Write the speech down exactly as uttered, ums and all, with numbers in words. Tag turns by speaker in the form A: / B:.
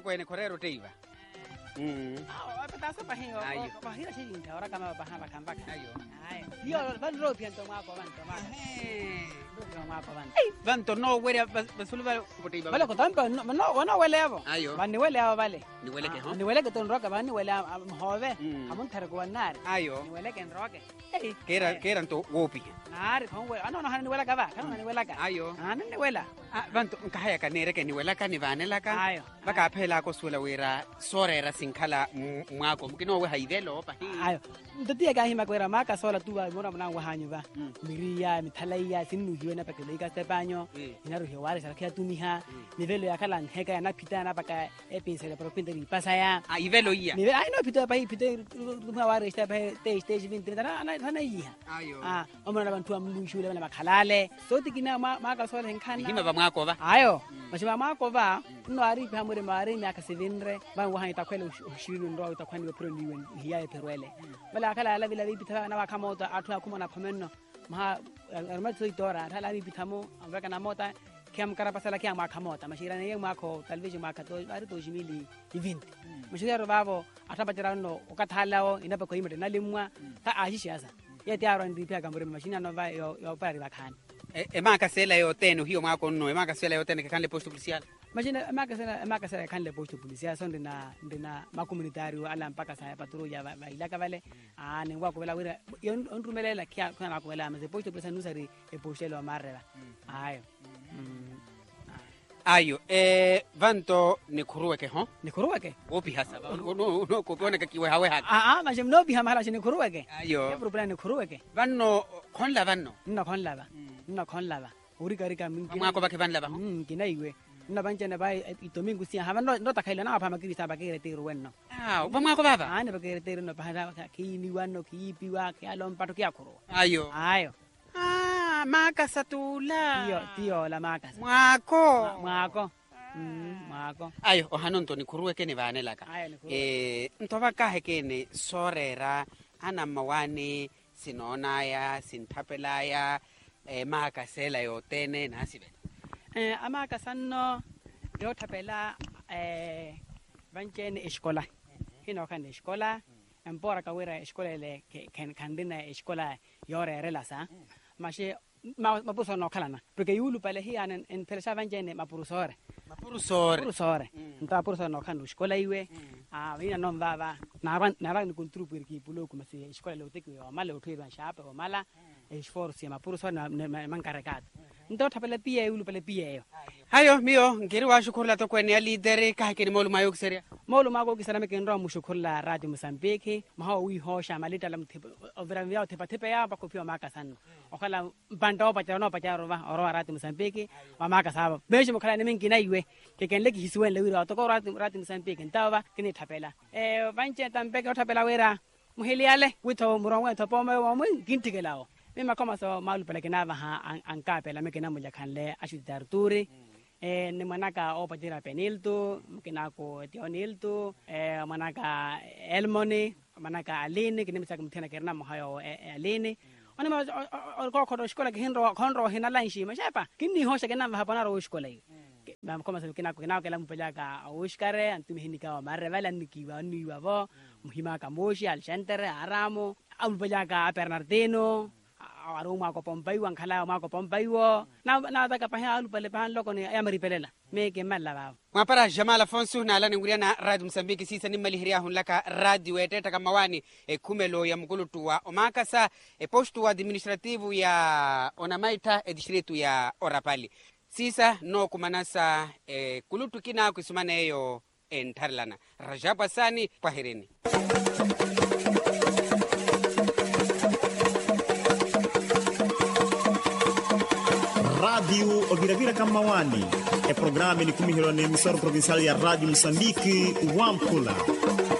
A: kwene korero teiva. Mm.
B: Ah, pataso pahingo.
A: Ayo.
B: Bahira shinta ora kama bahamba kambaka.
A: Ayo.
B: Ayo. Dio ban ropi anto mako banto mako.
A: Eh.
B: Ropi mako banto.
A: Vanto no wele basuluva kuteiva.
B: Vale ko tampa no no wana wele abo.
A: Ayo.
B: Bani wele abo vale.
A: Ni wele ke ho?
B: Ni wele ke ton roka bani wele mhove.
A: Mm.
B: Amun tar ko wanar.
A: Ayo.
B: Ni wele ke roke. Eh.
A: Kera kera to wopi.
B: Nari kon wele. Ano no hani wele ka ba? Kan ni wele ka.
A: Ayo.
B: Ano ni wele.
A: Ah, vanto nkahaya ka nere ke ni wela ka ni vanela ka.
B: Ayo.
A: Baka phela ko sula wera sorera sinkhala mwako mkino we haivelo pa hi.
B: Ayo. Ntatia ka hima kwera maka sola tu ba mora mna wahanyu ba. Miria mithalaiya sinu hiwena pa keleka stepanyo. Inaru hiwari sa kia tumiha. Nivelo ya kala heka na pita na baka epinsele pro pinta ri pasaya.
A: Ah, ivelo iya.
B: Nivelo ai no pita pa pita tuma wari sta pa te stage vinti na na na iya.
A: Ayo.
B: Ah, omona bantu amlu shule na makhalale. So tikina maka sola henkana.
A: Hima ba mwako ba?
B: Ayo. Mashima mako ba. No ari pa hamure mari mi akasevenre. Ba wahanyu takwele ushiri ndo utakwani pro niwe hiya perwele. Bala kala ala bila bipita na wakamota atu akuma na pamenno. Maha armatu itora thala bipitamo amraka na mota kiam karapasala kiam makamota mashira ne mako television makato ari to jimili event. Mashira babo atabatirano ukathalao inapa ko imete nalimwa ta ajishasa. Yeti aro ndipia kamure mashina no va yo yo pari bakhani.
A: E maka sela yo teno hiyo mwako no e maka sela yo teno ke kanle posto policial.
B: Mashina maka sela maka sela kanle posto policial so ndina ndina ma communitario ala mpaka sa patrulla ba ilaka vale ah nengwa ko vela wira onrumelela kya kana ko vela mase posto policial nusari e postelo marreba ayo.
A: Ayo, eh, vanto ni kuruweke ho?
B: Ni kuruweke?
A: Opi hasa, no, no, no, kupione kakiwe hawe haka.
B: Ah, ah, mashem no biha mahala ni kuruweke.
A: Ayo.
B: Ya propela ni kuruweke.
A: Vanno, konla vanno?
B: Nna konla ba, nna konla ba. Urika rika mingi.
A: Mwako bake vanla ba ho?
B: Mm, kina iwe. Nna banche na ba itomingu siya. Hava no, no takaila na apama kirisa ba kire tiru wenno.
A: Ah, ba mwako baba?
B: Ah, ne ba kire tiru no bahada ki ni wanno ki piwa ki alom pato ki akuru.
A: Ayo.
B: Ayo.
A: Ah, maka satula.
B: Tio, tio la maka.
A: Mwako.
B: Mwako. Mm, mwako.
A: Ayo, ohanonto ni kuruweke ni vanelaka.
B: Ayo ni kuruweke.
A: Eh, ntoba kahe kene sorera ana mawani sinonaya sintapelaya eh maka sela yo tene nasibela.
B: Eh amaka sanno yo tapela eh banchene eskola. Hino kan eskola. Empora kawira eskola le kan kandina eskola yore relasa. Mashe ma mapuso no kalana. Porque yulu pale hi anen en pelesa banchene mapurusore.
A: Mapurusore.
B: Mapurusore. Nta puruso no kan eskola iwe. Ah ina no baba. Na ran na ran kun trupu ki pulo kuma se eskola le uteki yo mala utiri shape o mala esforzo ma purusore na mankarekat. Ndo tapela pia yulu pale pia yo.
A: Hayo mio ngiri wa shukurla to kweni leader kahe kene molu mayo kiseria.
B: Molu mago kisana me kenro mushukurla radio Mozambique maha wi hosha malita lam overa vya tepa tepa ya ba kopio maka sana. Okala bando pa chano pa charo va oro radio Mozambique wa maka saba. Beje mokala ne mengi na iwe ke ken leki hiswen le wira to ko radio radio Mozambique ntawa kini tapela. Eh banche tambeke tapela wera muheliale wito murongo to pome wa mu gintigelao. Mima kama so malu pala kenava ha anka pela me kenamo ya kanle ashitar turi eh ne manaka o patira penilto kenako tionilto eh manaka elmoni manaka aline kenemisa kumtena kerna mo hayo aline oni ma ko ko skola hinro konro hinalanshi mashepa kinni hosha kenava hapana ro skola yi bam kama so kenako kenako kela mpelaka auskare antumi hinika wa marre vela nikiwa niwa vo muhima kamoshi al center aramo ampelaka Bernardino aruma ko pompai wan khala ma ko pompai wo na na ta ka pa ha pale pa loko ni ya mari pelela me ke malla ba
A: mwa para Jamal Afonso na ala nguria na radio Mozambique sisa ni malihiria hunlaka radio eteta kamawani e kumelo ya mkulutua omakasa e postu administrativu ya Onamaita e distritu ya Orapali sisa no kumanasa e kulutu kina kusumana eyo entarlana Rajab Sani kwaherini.
C: Radio Oviravira Kamawani, e programma di Kumihiro ne emissora provinciale ya Radio Mozambique, Wampula.